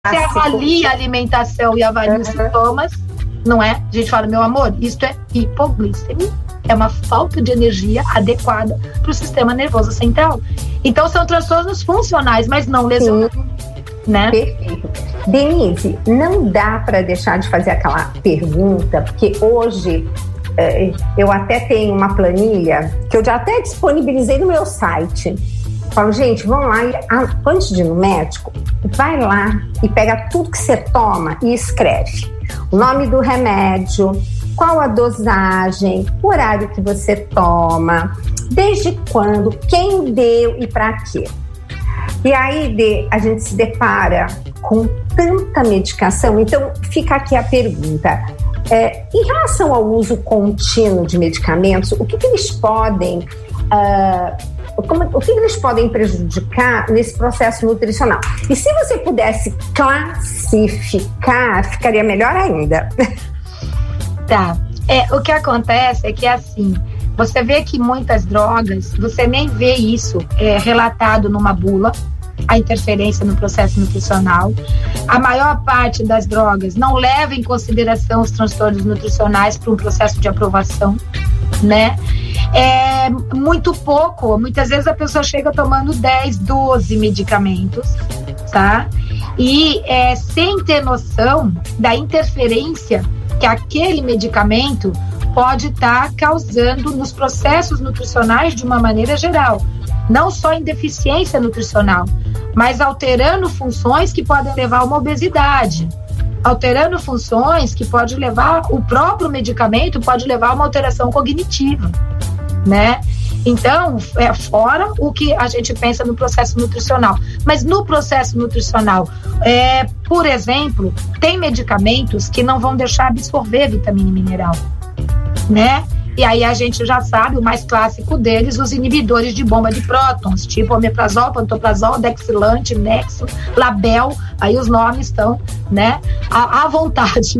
Você avalia a alimentação e avalia os sintomas, não é? A gente fala, meu amor, isto é hipoglicemia. É uma falta de energia adequada para o sistema nervoso central. Então, são transtornos funcionais, mas não lesionais. Né? Perfeito. Denise, não dá para deixar de fazer aquela pergunta, porque hoje eu até tenho uma planilha que eu já até disponibilizei no meu site. Falo, gente, vão lá e antes de ir no médico, vai lá e pega tudo que você toma e escreve. O nome do remédio, qual a dosagem, o horário que você toma, desde quando, quem deu e para quê. E aí a gente se depara com tanta medicação. Então fica aqui a pergunta, em relação ao uso contínuo de medicamentos, o que eles podem prejudicar nesse processo nutricional? E se você pudesse classificar, ficaria melhor ainda. Tá. O que acontece é que assim, você vê que muitas drogas, você nem vê isso relatado numa bula, a interferência no processo nutricional. A maior parte das drogas não leva em consideração os transtornos nutricionais para um processo de aprovação, né? Muito pouco, muitas vezes a pessoa chega tomando 10, 12 medicamentos, tá? E sem ter noção da interferência que aquele medicamento pode estar causando nos processos nutricionais de uma maneira geral. Não só em deficiência nutricional, mas alterando funções que podem levar a uma obesidade, alterando funções que pode levar, o próprio medicamento pode levar a uma alteração cognitiva, né? Então, fora o que a gente pensa no processo nutricional. Mas no processo nutricional, por exemplo, tem medicamentos que não vão deixar absorver vitamina e mineral, né? E aí a gente já sabe, o mais clássico deles, os inibidores de bomba de prótons, tipo omeprazol, pantoprazol, dexilante, nexo, label, aí os nomes estão, né, à vontade.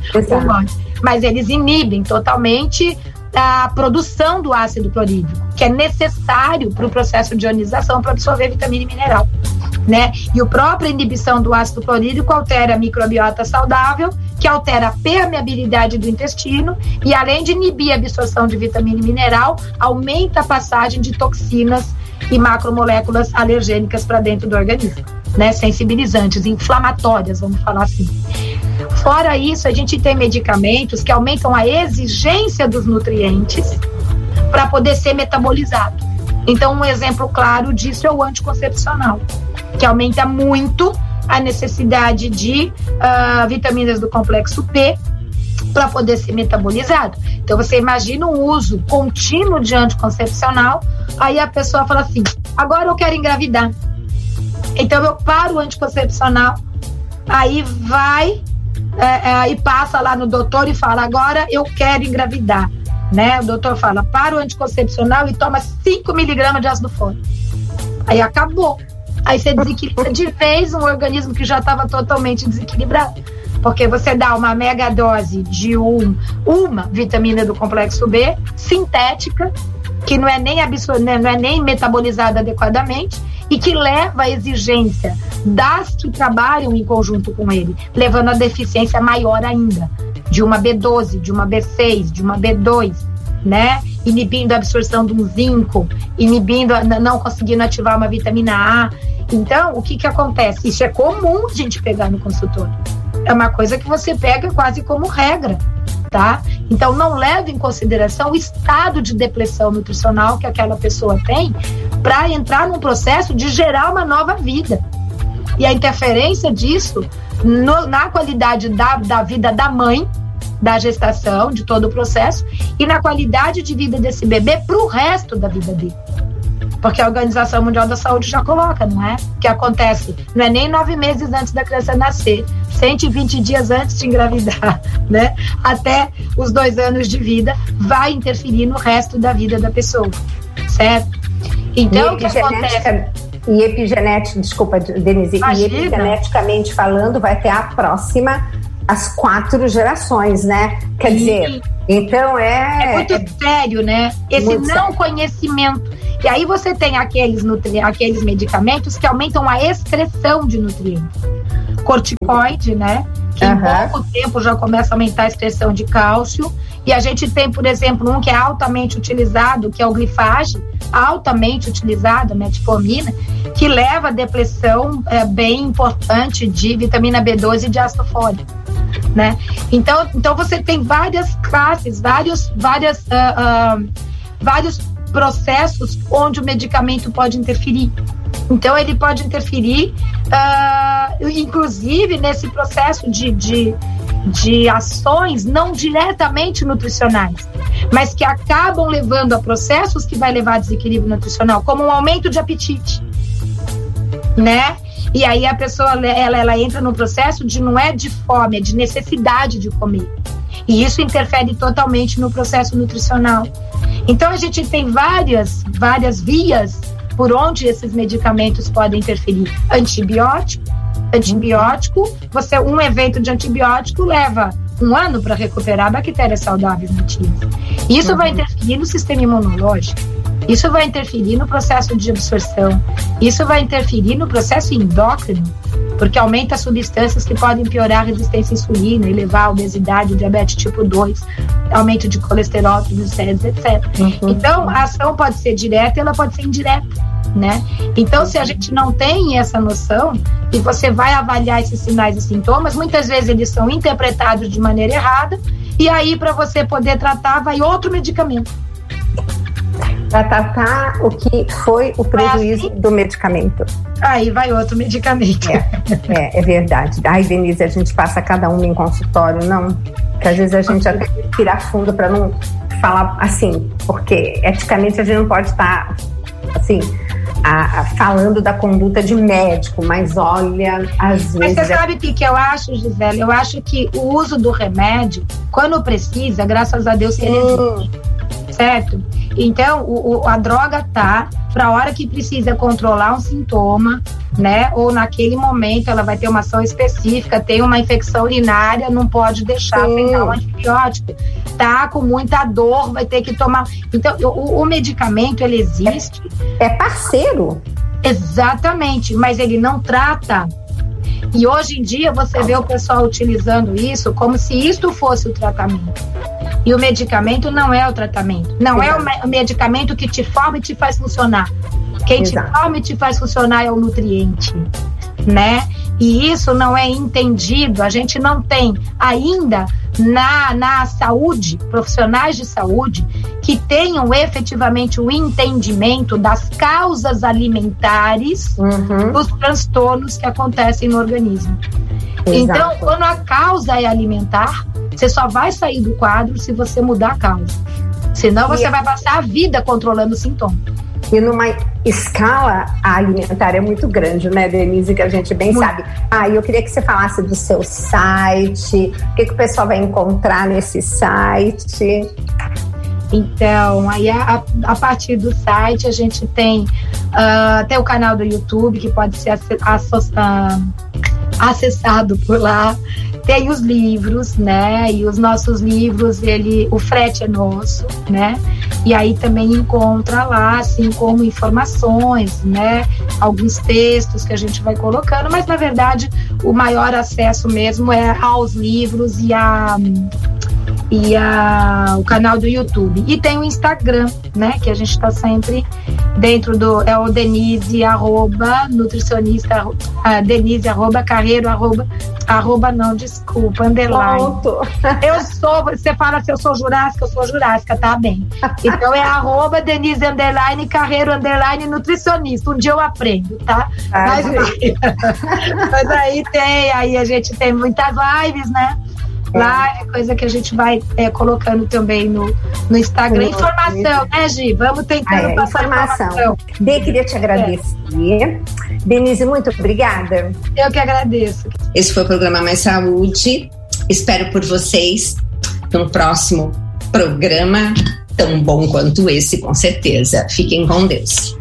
Mas eles inibem totalmente a produção do ácido clorídrico, que é necessário para o processo de ionização para absorver vitamina e mineral, né? E a própria inibição do ácido clorídrico altera a microbiota saudável, que altera a permeabilidade do intestino e, além de inibir a absorção de vitamina e mineral, aumenta a passagem de toxinas e macromoléculas alergênicas para dentro do organismo, né? Sensibilizantes, inflamatórias, vamos falar assim. Fora isso, a gente tem medicamentos que aumentam a exigência dos nutrientes para poder ser metabolizado. Então, um exemplo claro disso é o anticoncepcional, que aumenta muito a necessidade de vitaminas do complexo P para poder ser metabolizado. Então, você imagina um uso contínuo de anticoncepcional, aí a pessoa fala assim, agora eu quero engravidar. Então, eu paro o anticoncepcional, aí vai... e passa lá no doutor e fala, agora eu quero engravidar, né? O doutor fala, para o anticoncepcional e toma 5 miligramas de ácido fólico. Aí acabou. Aí você desequilibra de vez um organismo que já estava totalmente desequilibrado. Porque você dá uma mega dose de uma vitamina do complexo B, sintética, que não é nem metabolizada adequadamente, e que leva à exigência das que trabalham em conjunto com ele, levando a deficiência maior ainda, de uma B12, de uma B6, de uma B2, né? Inibindo a absorção de um zinco, não conseguindo ativar uma vitamina A. Então, o que acontece? Isso é comum a gente pegar no consultório. É uma coisa que você pega quase como regra, tá? Então, não leva em consideração o estado de depressão nutricional que aquela pessoa tem para entrar num processo de gerar uma nova vida. E a interferência disso na qualidade da vida da mãe, da gestação, de todo o processo, e na qualidade de vida desse bebê para o resto da vida dele. Porque a Organização Mundial da Saúde já coloca, não é? Que acontece, não é nem 9 meses antes da criança nascer, 120 dias antes de engravidar, né? Até os 2 anos de vida, vai interferir no resto da vida da pessoa, certo? Então, o que acontece... E epigenética, desculpa, Denise, e epigeneticamente falando, vai ter a próxima, as 4 gerações, né? Quer dizer, então é muito sério, né? Esse não conhecimento. E aí você tem aqueles medicamentos que aumentam a excreção de nutrientes. corticoide, né? Que em pouco tempo já começa a aumentar a excreção de cálcio. E a gente tem, por exemplo, um que é altamente utilizado, que é o glifage, altamente utilizado, metformina, que leva a depressão bem importante de vitamina B12 e de ácido fólico, né? Então você tem várias classes, vários processos onde o medicamento pode interferir. Então ele pode interferir, inclusive nesse processo de ações não diretamente nutricionais, mas que acabam levando a processos que vai levar a desequilíbrio nutricional, como um aumento de apetite, né? E aí a pessoa ela entra num processo não é de fome, é de necessidade de comer. E isso interfere totalmente no processo nutricional. Então a gente tem várias vias por onde esses medicamentos podem interferir. Antibiótico, um evento de antibiótico leva 1 ano para recuperar bactérias saudáveis nativas. Isso vai interferir no sistema imunológico, isso vai interferir no processo de absorção, isso vai interferir no processo endócrino, porque aumenta substâncias que podem piorar a resistência à insulina e levar a obesidade, o diabetes tipo 2, aumento de colesterol, triglicéridos, etc. Então, a ação pode ser direta e ela pode ser indireta, né? Então, se a gente não tem essa noção e você vai avaliar esses sinais e sintomas, muitas vezes eles são interpretados de maneira errada e aí, para você poder tratar, vai outro medicamento. Para tratar o que foi o prejuízo do medicamento. Aí vai outro medicamento. É verdade. Ai, Denise, a gente passa cada um em consultório, não? Porque às vezes a gente até tira fundo para não falar assim, porque eticamente a gente não pode estar assim, falando da conduta de médico, mas olha, às vezes... Mas você sabe o que eu acho, Gisele? Eu acho que o uso do remédio, quando precisa, graças a Deus, ele existe, certo? Então, a droga tá para a hora que precisa controlar um sintoma, né? Ou naquele momento ela vai ter uma ação específica, tem uma infecção urinária, não pode deixar pegar um antibiótico. Tá com muita dor, vai ter que tomar. Então, o medicamento, ele existe. É parceiro. Exatamente, mas ele não trata. E hoje em dia você vê o pessoal utilizando isso como se isto fosse o tratamento. E o medicamento não é o tratamento. Não é o medicamento que te forma e te faz funcionar. Quem te forma e te faz funcionar é o nutriente, né? E isso não é entendido. A gente não tem ainda na saúde, profissionais de saúde que tenham efetivamente o entendimento das causas alimentares dos transtornos que acontecem no organismo. Exato. Então, quando a causa é alimentar, você só vai sair do quadro se você mudar a causa. Senão você vai passar a vida controlando o sintoma. E numa escala alimentar é muito grande, né, Denise, que a gente bem sabe. Eu queria que você falasse do seu site, o que o pessoal vai encontrar nesse site. Então, aí a partir do site a gente tem o canal do YouTube, que pode ser acessado por lá. Tem os livros, né? E os nossos livros, o frete é nosso, né? E aí também encontra lá, assim, como informações, né? Alguns textos que a gente vai colocando, mas na verdade o maior acesso mesmo é aos livros e o canal do YouTube. E tem o Instagram, né? Que a gente está sempre dentro é o Denise, nutricionista, Denise, carreiro, underline. Você fala se eu sou jurássica, tá bem. Então é @Denise, carreiro, nutricionista. Um dia eu aprendo, tá? Mas aí a gente tem muitas lives, né? Lá é coisa que a gente vai colocando também no Instagram. Informação, né, Gi? Vamos tentando passar informação. Queria te agradecer. Denise, muito obrigada. Eu que agradeço. Esse foi o programa Mais Saúde. Espero por vocês no próximo programa, tão bom quanto esse, com certeza. Fiquem com Deus.